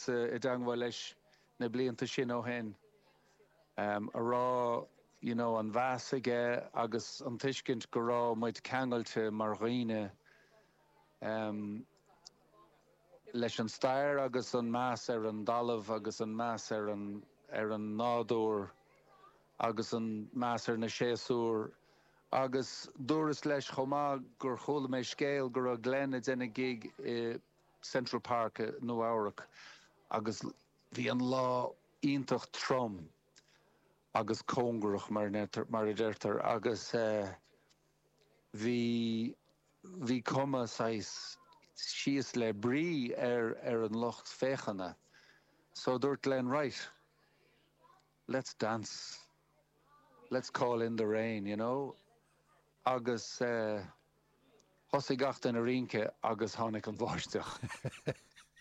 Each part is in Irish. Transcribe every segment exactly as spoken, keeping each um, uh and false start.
agus i dangha leis na blianta sin ó hen. Um, a rá, you know, an bheas aige agus an tuiscint go rá muid ceangailte mar dhaoine um, leis an stair agus an meas ar an dalamh agus an meas ar an, ar an nádúr agus an meas ar na séasúr agus dúras leis chomá gur chola mé scéal gur a glen a déna gig i Central Park nó Áireach agus bhí an lá iontach trom agus cóngrach mar netar mar a deirtar agus uh, bhí bhí cuma sais síos le brí ar ar an locht féchanna. So dúirt len right, let's dance, let's call in the rain, you know. Agus uh, thosaigh gach in a rionche agus tháinig an bháisteach.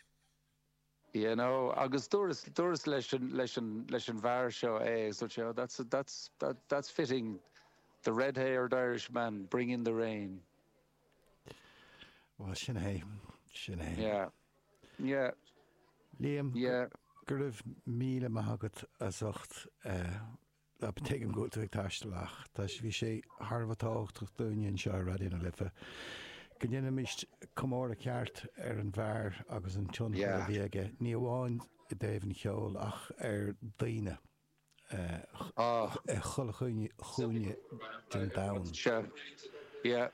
You know, agus dúras dúras leis an leis an leis an bhar seo é, so you know, that's that's that that's fitting. The red-haired Irishman, bring in the rain. Well, sin é, sin é. Yeah, yeah. Liam, yeah. gur raibh míle maithagad a socht le betegam go tú ag taisteach. Tá bhí sé Harbhatácht dúin seo radio na lifa. Gannne mist cumór a ceart ar an bhar agus an tún a bhí aige. Ní bháin i dtaobhann cheol ach ar daoine. Uh, chuile chuine chuine den down. Sure. Yeah.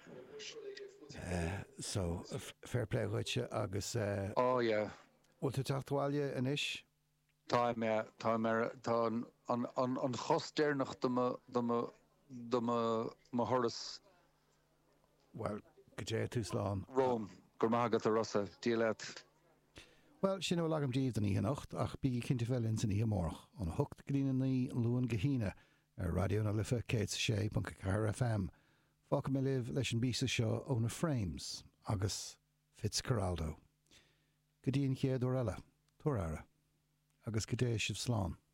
Uh, so fair play goitse agus uh, oh yeah. Bhfuil tú teachtáile inis? Tá me tá me tá an an an chostéirnach do do do mo horas. Well, go dé tú slán. Rome, gur mágad a rosa dílet. Well, sin bhfuil agam díomh den í nacht ach bí cinnte bhfuil in san í amórach an thucht grína ní luan gohíine ar radio na lifa cé sé punca ceathair F M. Fáca mé libh leis an bísa seo ó na Frames agus Fitzcarraldo. Go dtíon chéad ó eile, tuaire, agus go dé sibh slán.